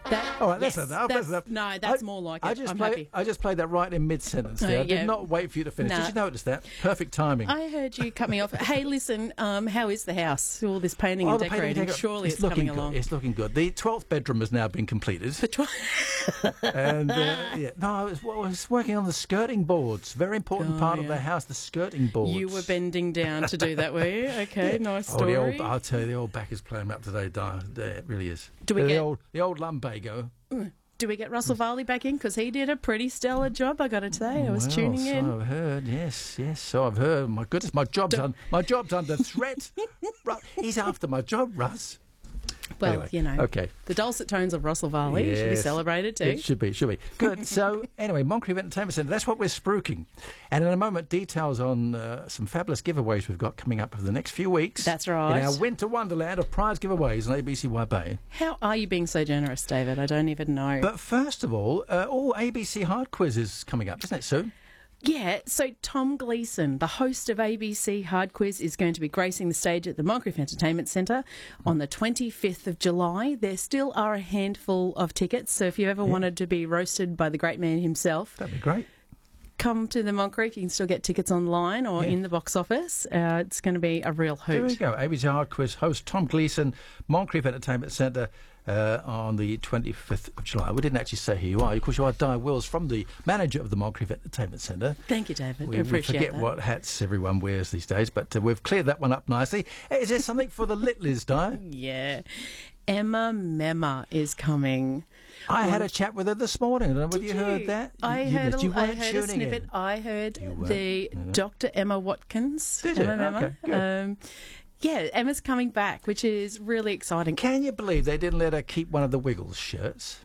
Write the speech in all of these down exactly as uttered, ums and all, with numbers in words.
That, All right, that's yes, enough. That's, enough. No, that's I, more like I it. just I'm played, happy. I just played that right in mid-sentence there. Oh, I did yeah. not wait for you to finish. Nah. Did you notice that? Perfect timing. I heard you cut me off. Hey, listen, um, how is the house? All this painting Oh, and the painting decorating. decor- Surely it's, looking coming good. along. It's looking good. The twelfth bedroom has now been completed. For tw- and uh, yeah, no, I was, well, I was working on the skirting boards. Very important Oh, part of yeah. the house, the skirting boards. You were bending down to do that, were you? Okay, nice story. Oh, the old, I'll tell you, the old back is playing up today, Di. There, it really is. Do we the get- old, the old lumbago? Do we get Russell Varley back in? Because he did a pretty stellar job, I got to say. I was well, tuning so in. I've heard. Yes, yes. So I've heard. My goodness, my job's un, my job's under threat. Ru- He's after my job, Russ. Well, Anyway, you know, okay. the dulcet tones of Russell Varley should be Yes. celebrated too. It should be, should be. Good. So, anyway, Moncrief Entertainment Centre, that's what we're spruiking. And in a moment, details on uh, some fabulous giveaways we've got coming up over the next few weeks. That's right. In our winter wonderland of prize giveaways on A B C Y Bay. How are you being so generous, David? I don't even know. But first of all, uh, all A B C Hard Quiz is coming up, isn't it, Sue? Yeah, so Tom Gleeson, the host of A B C Hard Quiz, is going to be gracing the stage at the Moncrief Entertainment Centre on the twenty-fifth of July. There still are a handful of tickets, so if you ever Yeah. wanted to be roasted by the great man himself, That'd be great. come to the Moncrief. You can still get tickets online or Yeah. in the box office. Uh, it's going to be a real There we hoot. go. A B C Hard Quiz host Tom Gleeson, Moncrief Entertainment Centre uh, on the twenty-fifth of July. We didn't actually say who you are. Of course, you are Di Wills, from the manager of the Moncrief Entertainment Centre. Thank you, David. We, I we appreciate forget that. what hats everyone wears these days, but uh, we've cleared that one up nicely. Is there something for the Littlies, Di? Yeah. Emma Memma is coming. I had a chat with her this morning. I don't know whether Did you heard that. I you, heard, missed- you a, I weren't heard a tuning snippet. in. I heard You weren't. the No. Doctor Emma Watkins. Did you? Emma Memma. Okay, good. Um, yeah, Emma's coming back, which is really exciting. Can you believe they didn't let her keep one of the Wiggles shirts?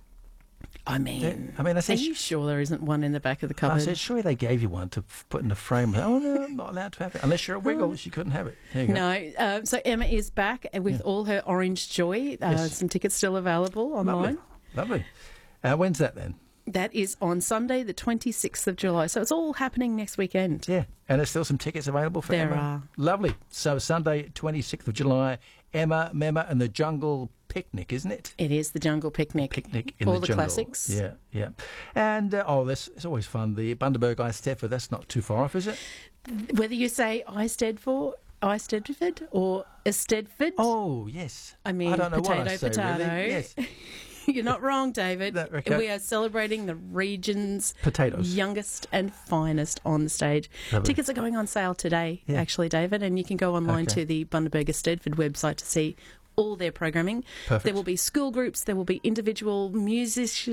I mean, I mean, I are said, you sure there isn't one in the back of the I cupboard? said, surely they gave you one to f- put in the frame. Oh, no, I'm not allowed to have it. Unless you're a Wiggle, she couldn't have it. There you go. No, uh, so Emma is back with Yeah. all her orange joy. Uh, Yes. Some tickets still available online. Lovely. Lovely. Uh, when's that then? That is on Sunday, the twenty-sixth of July. So it's all happening next weekend. Yeah. And there's still some tickets available for There Emma? are. Lovely. So Sunday, twenty-sixth of July, Emma, Memma and the Jungle Picnic, isn't it? It is the Jungle Picnic. Picnic in all the, the jungle. classics. Yeah, yeah. And, uh, oh, this it's always fun. The Bundaberg Ice Stedford, that's not too far off, is it? Whether you say Istedford, Istedford or Estedford, Oh, yes. I mean, I don't know potato, what I say, potato. really. Yes. You're not wrong, David. No, okay. We are celebrating the region's Potatoes. youngest and finest on the stage. Lovely. Tickets are going on sale today, Yeah. actually, David, and you can go online Okay. to the Bundaberg Stedford website to see all their programming. Perfect. There will be school groups, there will be individual musicians.